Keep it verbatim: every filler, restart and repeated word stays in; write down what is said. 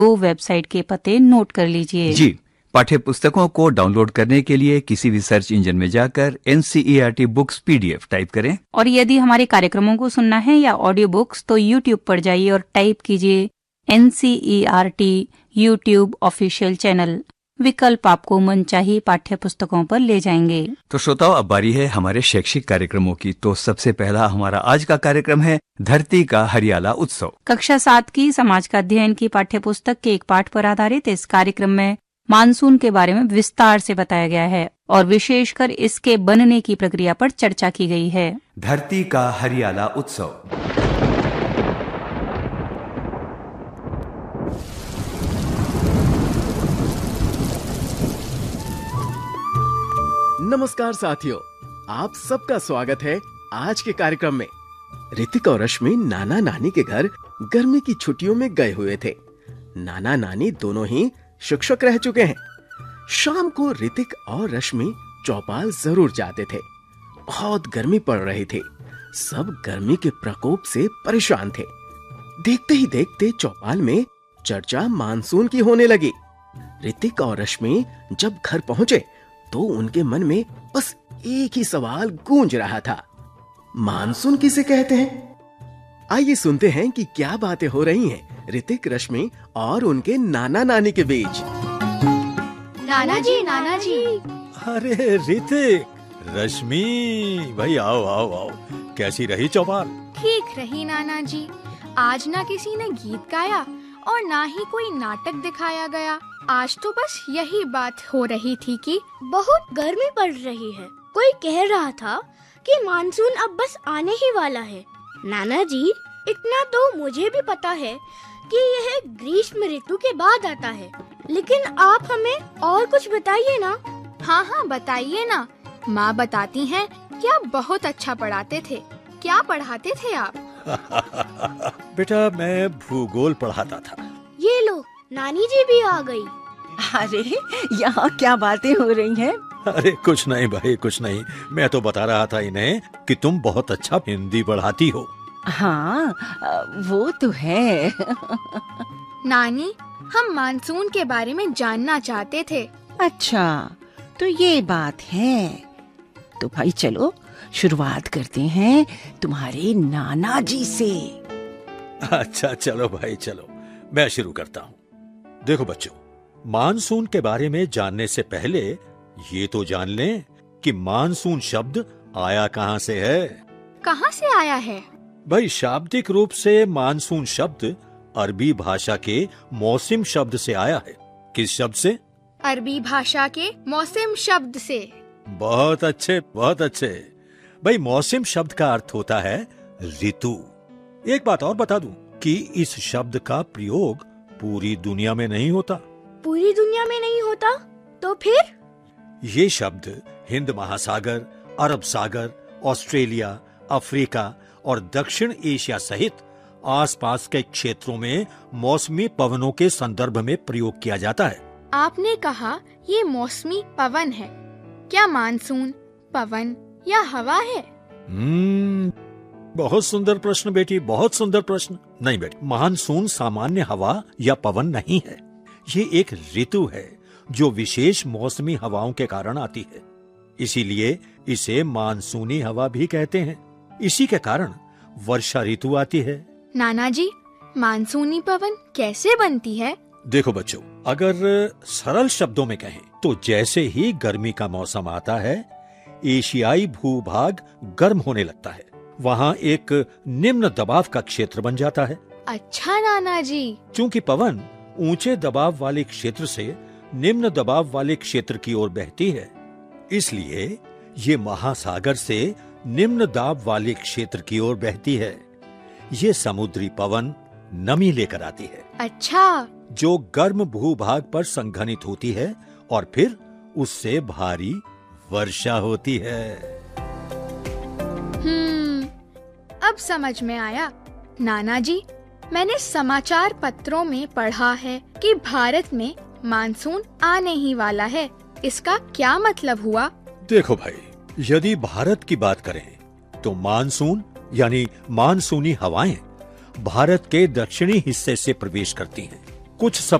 वो वेबसाइट के पते नोट कर लीजिए। जी, पाठ्य पुस्तकों को डाउनलोड करने के लिए किसी भी सर्च इंजन में जाकर एनसीईआरटी बुक्स पीडीएफ टाइप करें। और यदि हमारे कार्यक्रमों को सुनना है या ऑडियो बुक्स तो यूट्यूब पर जाइए और टाइप कीजिए एनसीईआरटी यूट्यूब ऑफिशियल चैनल। विकल्प आपको मनचाही पाठ्य पुस्तकों पर ले जाएंगे। तो श्रोताओं, अब बारी है हमारे शैक्षिक कार्यक्रमों की। तो सबसे पहला हमारा आज का कार्यक्रम है धरती का हरियाला उत्सव। कक्षा सात की समाज का अध्ययन की पाठ्य पुस्तक के एक पाठ पर आधारित इस कार्यक्रम में मानसून के बारे में विस्तार से बताया गया है और विशेषकर इसके बनने की प्रक्रिया पर चर्चा की गई है। धरती का हरियाला उत्सव। नमस्कार साथियों, आप सबका स्वागत है आज के कार्यक्रम में। ऋतिक और रश्मि नाना नानी के घर गर्मी की छुट्टियों में गए हुए थे। नाना नानी दोनों ही शिक्षक रह चुके हैं। शाम को ऋतिक और रश्मि चौपाल जरूर जाते थे। बहुत गर्मी पड़ रही थी। सब गर्मी के प्रकोप से परेशान थे। देखते ही देखते चौपाल में चर्चा मानसून की होने लगी। ऋतिक और रश्मि जब घर पहुंचे तो उनके मन में बस एक ही सवाल गूंज रहा था, मानसून किसे कहते हैं? आइए सुनते हैं कि क्या बातें हो रही हैं ऋतिक, रश्मि और उनके नाना नानी के बीच। नाना जी, नाना जी। अरे ऋतिक, रश्मि, भाई आओ आओ आओ। कैसी रही चौपाल? ठीक रही नाना जी। आज ना किसी ने गीत गाया और ना ही कोई नाटक दिखाया गया। आज तो बस यही बात हो रही थी कि बहुत गर्मी पड़ रही है। कोई कह रहा था कि मानसून अब बस आने ही वाला है। नाना जी, इतना तो मुझे भी पता है कि यह ग्रीष्म ऋतु के बाद आता है, लेकिन आप हमें और कुछ बताइए ना। हाँ हाँ बताइए ना, माँ बताती हैं कि आप बहुत अच्छा पढ़ाते थे। क्या पढ़ाते थे आप? बेटा, मैं भूगोल पढ़ाता था। ये लो, नानी जी भी आ गई। अरे यहाँ क्या बातें हो रही हैं? अरे कुछ नहीं भाई, कुछ नहीं। मैं तो बता रहा था इन्हें कि तुम बहुत अच्छा हिंदी पढ़ाती हो। हाँ, वो तो है। नानी, हम मानसून के बारे में जानना चाहते थे। अच्छा, तो ये बात है। तो भाई चलो शुरुआत करते हैं तुम्हारे नाना जी से। अच्छा चलो भाई चलो, मैं शुरू करता हूँ। देखो बच्चों, मानसून के बारे में जानने से पहले ये तो जान लें कि मानसून शब्द आया कहाँ से है। कहाँ से आया है? भाई, शाब्दिक रूप से मानसून शब्द अरबी भाषा के मौसम शब्द से आया है। किस शब्द से? अरबी भाषा के मौसम शब्द से। बहुत अच्छे, बहुत अच्छे। भाई, मौसम शब्द का अर्थ होता है ऋतु। एक बात और बता दूं कि इस शब्द का प्रयोग पूरी दुनिया में नहीं होता। पूरी दुनिया में नहीं होता? तो फिर? ये शब्द हिंद महासागर, अरब सागर, ऑस्ट्रेलिया, अफ्रीका और दक्षिण एशिया सहित आसपास के क्षेत्रों में मौसमी पवनों के संदर्भ में प्रयोग किया जाता है। आपने कहा ये मौसमी पवन है। क्या मानसून पवन या हवा है? हम्म, बहुत सुंदर प्रश्न बेटी, बहुत सुंदर प्रश्न। नहीं बेटी, मानसून सामान्य हवा या पवन नहीं है। ये एक ऋतु है जो विशेष मौसमी हवाओं के कारण आती है। इसीलिए इसे मानसूनी हवा भी कहते हैं। इसी के कारण वर्षा ऋतु आती है। नाना जी, मानसूनी पवन कैसे बनती है? देखो बच्चों, अगर सरल शब्दों में कहें तो जैसे ही गर्मी का मौसम आता है, एशियाई भूभाग गर्म होने लगता है। वहाँ एक निम्न दबाव का क्षेत्र बन जाता है। अच्छा नाना जी। चूंकि पवन ऊंचे दबाव वाले क्षेत्र से निम्न दबाव वाले क्षेत्र की ओर बहती है, इसलिए ये महासागर से निम्न दाब वाले क्षेत्र की ओर बहती है। ये समुद्री पवन नमी लेकर आती है। अच्छा। जो गर्म भूभाग पर संघनित होती है और फिर उससे भारी वर्षा होती है। हम्म, अब समझ में आया। नाना जी, मैंने समाचार पत्रों में पढ़ा है कि भारत में मानसून आने ही वाला है। इसका क्या मतलब हुआ? देखो भाई, यदि भारत की बात करें तो मानसून यानी मानसूनी हवाएं भारत के दक्षिणी हिस्से से प्रवेश करती हैं कुछ